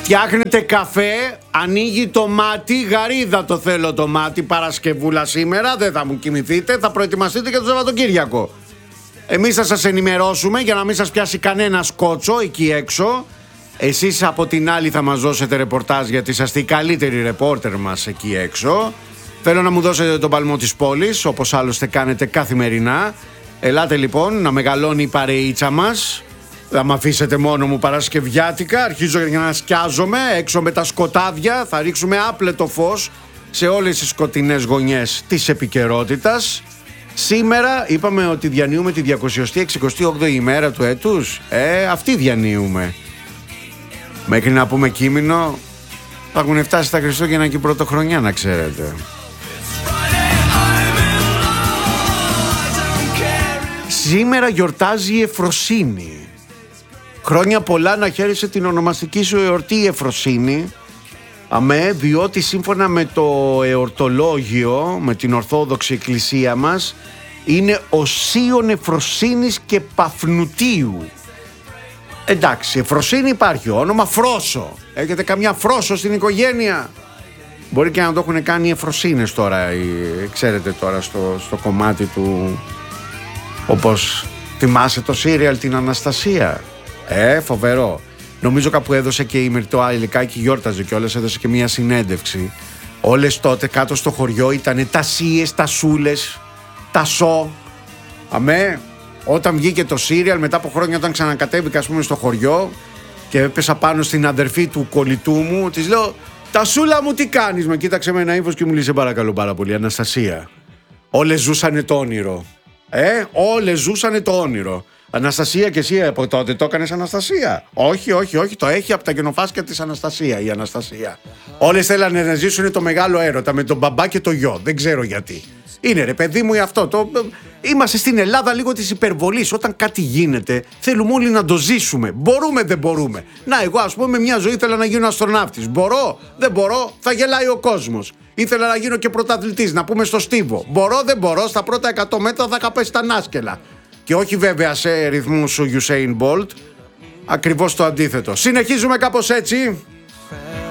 Φτιάχνετε καφέ, ανοίγει το μάτι, γαρίδα το θέλω το μάτι, Παρασκευούλα σήμερα, δεν θα μου κοιμηθείτε, θα προετοιμαστείτε για το Σαββατοκύριακο. Εμείς θα σας ενημερώσουμε για να μην σας πιάσει κανένα σκότσο εκεί έξω. Εσείς από την άλλη θα μας δώσετε ρεπορτάζ γιατί είσαστε οι καλύτεροι ρεπόρτερ μας εκεί έξω. Θέλω να μου δώσετε τον παλμό της πόλης, όπως άλλωστε κάνετε καθημερινά. Ελάτε λοιπόν να μεγαλώνει η παρεΐτσα μας. Θα μ' αφήσετε μόνο μου Παρασκευιάτικα. Αρχίζω για να σκιάζομαι έξω με τα σκοτάδια. Θα ρίξουμε άπλετο φως σε όλες τις σκοτεινές γωνιές της επικαιρότητας. Σήμερα είπαμε ότι διανύουμε τη 268η ημέρα του έτους. Αυτή διανύουμε. Μέχρι να πούμε κείμενο θα έχουν φτάσει τα Χριστούγεννα και η Πρωτοχρονιά, να ξέρετε. Σήμερα γιορτάζει η Εφροσύνη. Χρόνια πολλά να χαίρεσαι την ονομαστική σου εορτή η Εφροσύνη. Αμέ, διότι σύμφωνα με το εορτολόγιο, με την Ορθόδοξη Εκκλησία μας, είναι οσίων Εφροσύνης και Παφνουτίου. Εντάξει, Εφροσύνη υπάρχει, όνομα Φρόσο. Έχετε καμιά Φρόσο στην οικογένεια? Μπορεί και να το έχουν κάνει οι Εφροσύνες τώρα, ξέρετε τώρα στο κομμάτι του, όπως θυμάσαι το σύριαλ την Αναστασία. Φοβερό. Νομίζω κάπου έδωσε και η Μυρτώ Ιλικάκη, γιόρταζε κιόλας, έδωσε και μια συνέντευξη. Όλες τότε κάτω στο χωριό ήταν τα σίες, τα σούλες, τα σο. Αμέ, όταν βγήκε το σύριαλ μετά από χρόνια, όταν ξανακατέβηκα ας πούμε στο χωριό και έπεσα πάνω στην αδερφή του κολλητού μου, της λέω «Τα σούλα μου τι κάνεις?» Με κοίταξε με ένα ύφος και μου λέει «Σε παρακαλώ πάρα πολύ, Αναστασία, όλες ζούσανε το όνειρο». Όλες ζούσανε το όνειρο. Αναστασία, και εσύ από τότε το έκανες Αναστασία? Όχι, το έχει από τα γενοφάσκια της Αναστασία η Αναστασία. Όλες θέλανε να ζήσουν το μεγάλο έρωτα με τον μπαμπά και το γιο. Δεν ξέρω γιατί. Είναι ρε παιδί μου αυτό. Είμαστε στην Ελλάδα λίγο της υπερβολής. Όταν κάτι γίνεται θέλουμε όλοι να το ζήσουμε. Μπορούμε, δεν μπορούμε. Να, εγώ ας πούμε μια ζωή ήθελα να γίνω αστροναύτης. Μπορώ, δεν μπορώ, θα γελάει ο κόσμος. Ήθελα να γίνω και πρωταθλητής, να πούμε στο στίβο. Μπορώ, δεν μπορώ, στα πρώτα 100 μέτρα θα είχα πέσει τα νάσκελα. Και όχι βέβαια σε ρυθμούς ο Usain Bolt. Ακριβώς το αντίθετο. Συνεχίζουμε κάπως έτσι.